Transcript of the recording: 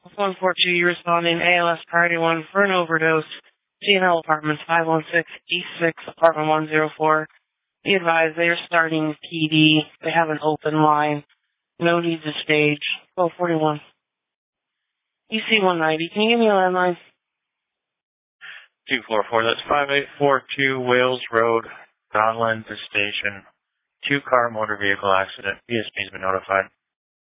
142, you responding ALS Priority 1 for an overdose. GNL Apartments 516 East 6, Apartment 104. Be advised, they are starting PD. They have an open line. No need to stage. 1241. EC 190, can you give me a landline? 244, that's 5842 Wales Road, Donlan to station. 2-car motor vehicle accident. PSP's been notified.